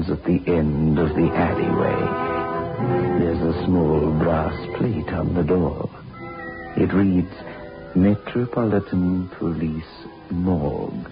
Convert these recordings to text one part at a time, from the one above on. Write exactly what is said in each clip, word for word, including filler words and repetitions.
stands at the end of the alleyway. There's a small brass plate on the door. It reads, Metropolitan Police Morgue.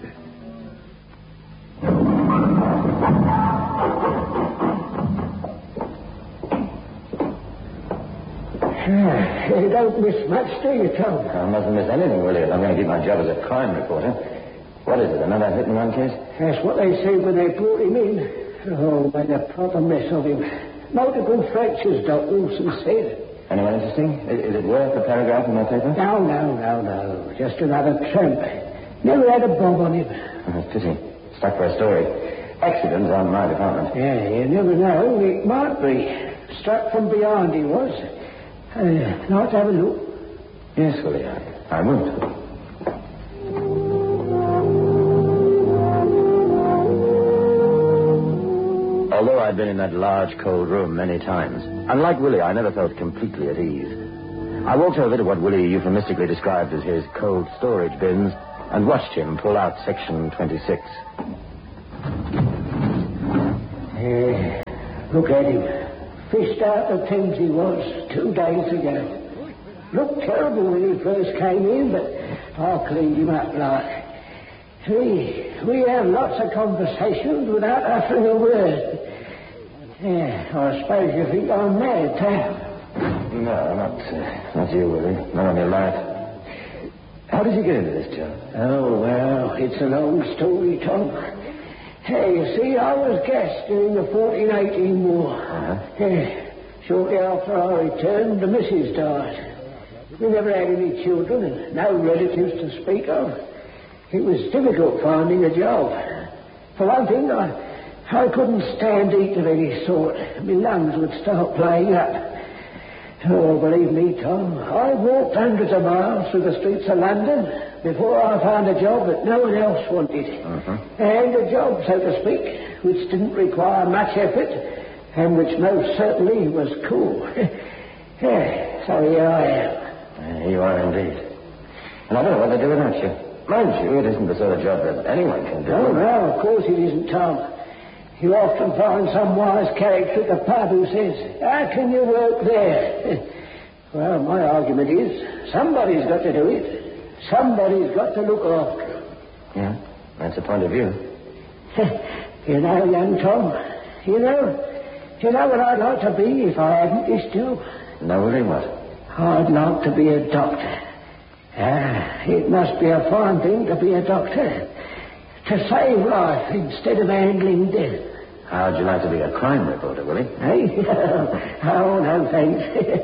You don't miss much, do you, Tom? I mustn't miss anything, Willie, if I'm going to keep my job as a crime reporter. What is it, another hit-and-run case? That's what they said when they brought him in. Oh, made a proper mess of him. Multiple fractures, Doctor Wilson said. Anyone interesting? Is, is it worth a paragraph in my paper? No, no, no, no. Just another tramp. Never had a bob on him. Oh, that's pity. Stuck for a story. Accidents aren't my department. Yeah, you never know. It might be. Struck from behind he was. Uh, like to have a look? Yes, Willie, I, I would. Although I'd been in that large, cold room many times, unlike Willie, I never felt completely at ease. I walked over to what Willie euphemistically described as his cold storage bins and watched him pull out Section twenty-six. Uh, look at him. Fished out the things he was two days ago. Looked terrible when he first came in, but I cleaned him up like. We, we have lots of conversations without uttering a word. Yeah, I suppose you think I'm mad, Tom. No, not, uh, not you, Willie. Not on your life. How did you get into this job? Oh, well, it's an old story, Tom. Hey, you see, I was gassed during the fourteen eighteen war. Uh-huh. Yeah. Shortly after I returned, the missus died. We never had any children and no relatives to speak of. It was difficult finding a job. For one thing, I, I couldn't stand heat of any sort. My lungs would start playing up. Oh, believe me, Tom, I walked hundreds of miles through the streets of London before I found a job that no one else wanted. Uh-huh. And a job, so to speak, which didn't require much effort and which most certainly was cool. Yeah, so here I am. Uh, you are indeed. And I don't know what to do without you. Mind you, it isn't the sort of job that anyone can do. Oh, no, of course it isn't, Tom. You often find some wise character at the pub who says, how can you work there? Well, my argument is, somebody's got to do it. Somebody's got to look after it. Yeah, that's a point of view. You know, young Tom, you know, you know what I'd like to be if I hadn't this job? No, really what? I'd like to be a doctor. Ah, it must be a fine thing to be a doctor. To save life instead of handling death. How'd you like to be a crime reporter, Willie? Hey? Oh, no, thanks.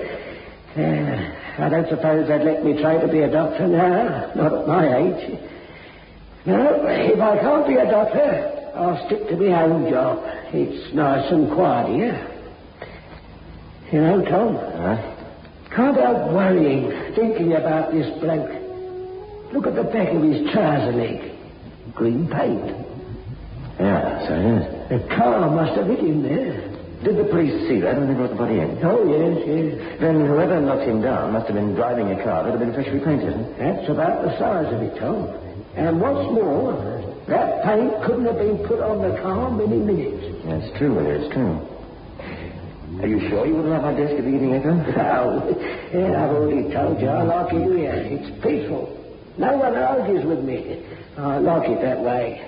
uh, I don't suppose they'd let me try to be a doctor now. Not at my age. No, if I can't be a doctor, I'll stick to my own job. It's nice and quiet here. You know, Tom, Huh? can't help worrying, thinking about this bloke. Look at the back of his trouser leg. Green paint. Yeah, so it is. A car must have hit him there. Did the police see that when they brought the body in? Oh, yes, yes. Then whoever knocked him down must have been driving a car that had been freshly painted. That's about the size of it, Tom. And what's more, that paint couldn't have been put on the car many minutes. That's true, Willie, it's true. Are you sure you wouldn't have my desk at the evening echo? No, yeah, I've already told you I like it here. It's peaceful. No one argues with me. I like it that way.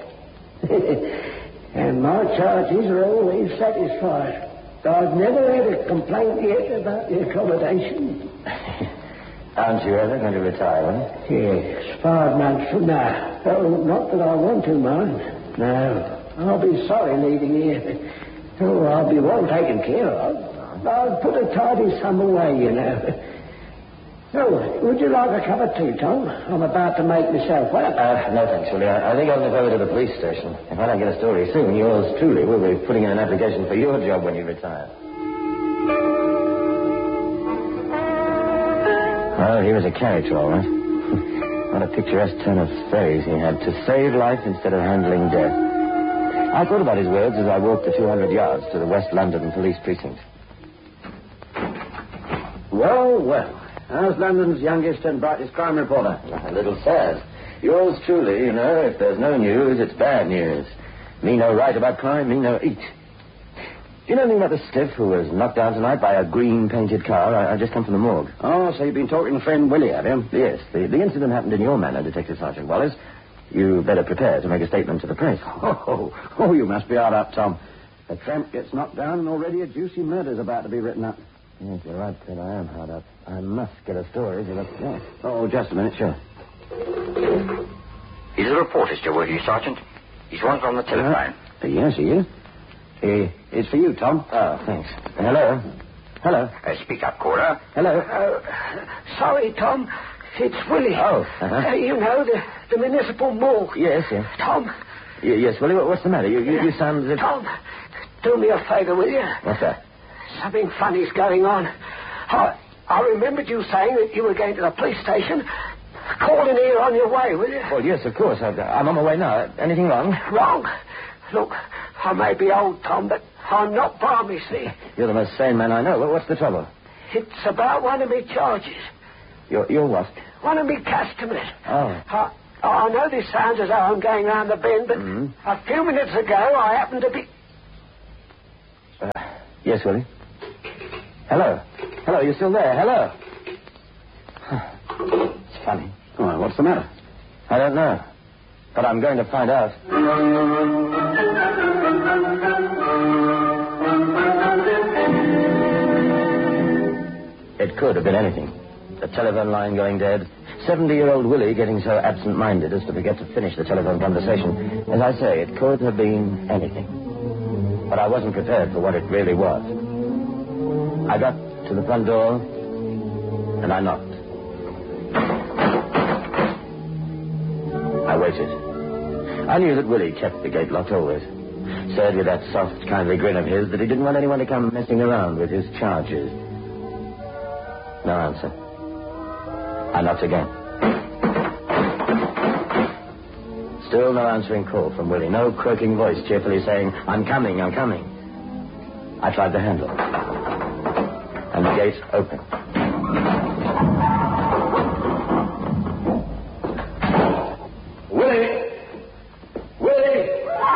And my charges are always satisfied. I've never had a complaint yet about the accommodation. Aren't you ever going to retire, Willie? Yes, five months from now. Oh, not that I want to, mind. No, I'll be sorry leaving here. Oh, I'll be well taken care of. I'll put a tidy sum away, you know. So, would you like a cup of tea, Tom? I'm about to make myself up. Uh, no, thanks, Willie. I, I think I'll nip over to the police station. If I don't get a story soon, yours truly will be putting in an application for your job when you retire. Well, he was a character, all right. What a picturesque turn of phrase he had. To save life instead of handling death. I thought about his words as I walked the two hundred yards to the West London police precinct. Well, well. How's London's youngest and brightest crime reporter? A little sad. Yours truly, you know, if there's no news, it's bad news. Me no write about crime, me no eat. Do you know anything about the stiff who was knocked down tonight by a green-painted car? I, I just come from the morgue. Oh, so you've been talking to friend Willie, have you? Yes, the, the incident happened in your manner, Detective Sergeant Wallace. You better prepare to make a statement to the press. Oh, oh, oh, you must be hard up, Tom. A tramp gets knocked down and already a juicy murder's about to be written up. Yes, you're right, Ted. I am hard up. I must get a story to look at. Oh, just a minute, sure. Is the reporter still with you, Sergeant? He's wanted on the telephone. Uh, yes, he is. Uh, it's for you, Tom. Oh, thanks. Hello? Hello? Uh, speak up, caller. Hello? Uh, sorry, Tom. It's Willie. Oh, uh-huh. Uh, you know, the, the municipal morgue. Yes, yes. Tom. Y- yes, Willie, what, what's the matter? You, you, you sound as if... Tom, do me a favour, will you? What's that? Something funny's going on. I, I remembered you saying that you were going to the police station. Call in here on your way, will you? Well, yes, of course. I've, I'm on my way now. Anything wrong? Wrong? Look, I may be old, Tom, but I'm not balmy, see? You're the most sane man I know. Well, what's the trouble? It's about one of me charges. You're, you're what? One of me customers. Oh. I, I know this sounds as though I'm going round the bend, but mm. a few minutes ago I happened to be... Uh, yes, Willie? Hello? Hello, you still there? Hello? It's funny. Oh, what's the matter? I don't know. But I'm going to find out. It could have been anything. The telephone line going dead. seventy-year-old Willie getting so absent-minded as to forget to finish the telephone conversation. As I say, it could have been anything. But I wasn't prepared for what it really was. I got to the front door, and I knocked. I waited. I knew that Willie kept the gate locked always. Said with that soft, kindly grin of his that he didn't want anyone to come messing around with his charges. No answer. I knocked again. Still no answering call from Willie. No croaking voice cheerfully saying, I'm coming, I'm coming. I tried the handle. And the gate opened. Willie! Willie!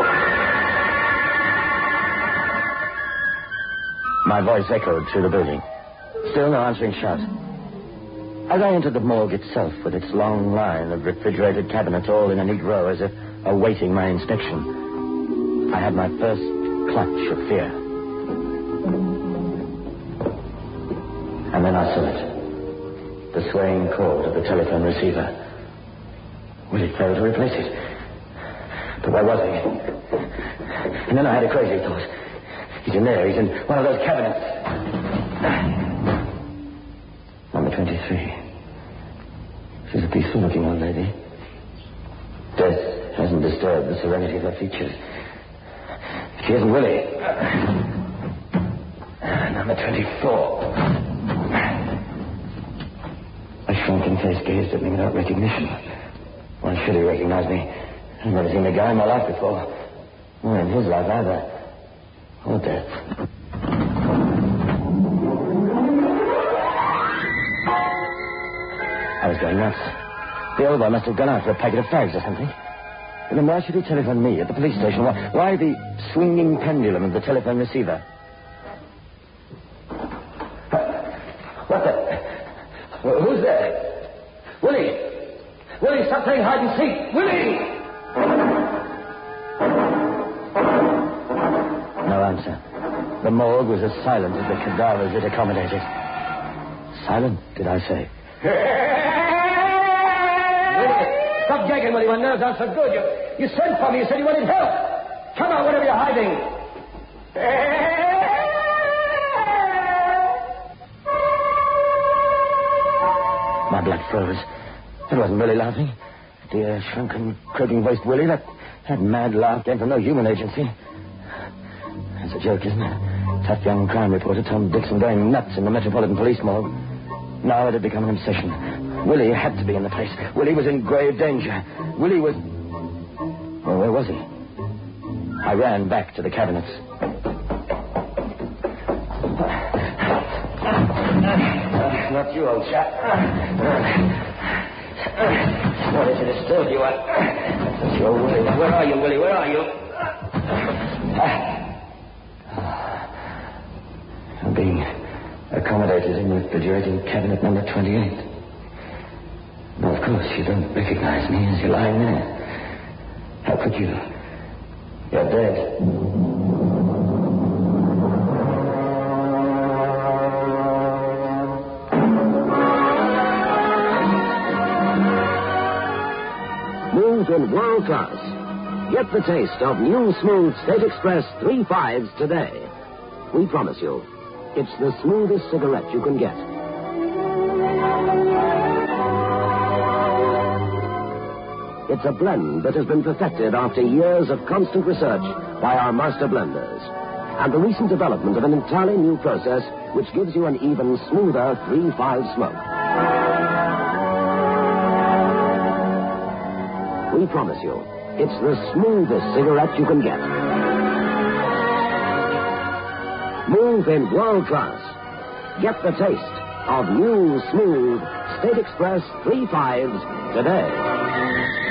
My voice echoed through the building. Still no answering shout. As I entered the morgue itself, with its long line of refrigerated cabinets all in a neat row as if awaiting my inspection, I had my first clutch of fear. And then I saw it. The swaying cord of the telephone receiver. Willie failed to replace it. But where was he? And then I had a crazy thought. He's in there. He's in one of those cabinets. Number twenty-three. She's a peaceful-looking old lady. Death hasn't disturbed the serenity of her features. She isn't Willie. Number twenty-four. A shrunken face gazed at me without recognition. Why should he recognize me? I've never seen a guy in my life before. Nor in his life either. Or death. I was going nuts. The old boy must have gone out for a packet of fags or something. And then why should he telephone me at the police station? Why, why the swinging pendulum of the telephone receiver? What the... Who's there? Willie! Willie, stop playing hide and seek! Willie! No answer. The morgue was as silent as the cadavers it accommodated. Silent, did I say? Willie, stop gagging, Willie. My nerves aren't so good. You, you sent for me. You said you wanted help. Come on, whatever you're hiding. My blood froze. It wasn't Willie laughing. Dear, shrunken, croaking-voiced Willie. That, that mad laugh came from no human agency. It's a joke, isn't it? Tough young crime reporter Tom Dixon going nuts in the Metropolitan Police morgue. Now it had become an obsession. Willie had to be in the place. Willie was in grave danger. Willie was... Well, where was he? I ran back to the cabinets. Not you, old chap. Sorry to disturb you. That's your Willie. Where are you, Willie? Where are you? accommodated him refrigerating cabinet number twenty-eight. Well, of course, you don't recognize me as you're lying there. How could you? You're dead. Smooth in world class. Get the taste of new smooth State Express three fives today. We promise you, it's the smoothest cigarette you can get. It's a blend that has been perfected after years of constant research by our master blenders. And the recent development of an entirely new process which gives you an even smoother three five smoke. We promise you, it's the smoothest cigarette you can get. Smooth in world class. Get the taste of new, smooth State Express three fives today.